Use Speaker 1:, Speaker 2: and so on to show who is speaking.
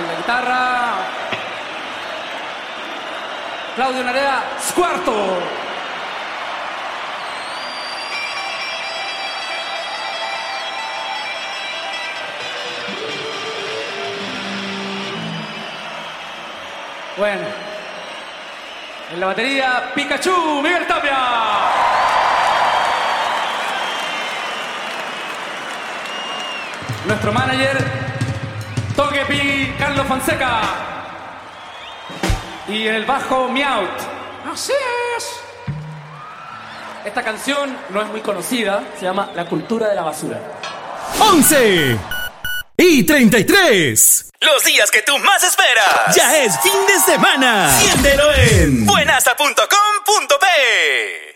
Speaker 1: la guitarra. Claudio Narea, cuarto. Bueno, en la batería, Pikachu, Miguel Tapia. Nuestro manager, Togepi, Carlos Fonseca. Y en el bajo, Meowth. Así es. Esta canción no es muy conocida, se llama La Cultura de la Basura.
Speaker 2: 11:33.
Speaker 3: Los días que tú más esperas.
Speaker 2: Ya es fin de semana.
Speaker 3: Siéntelo en buenasta.com.p.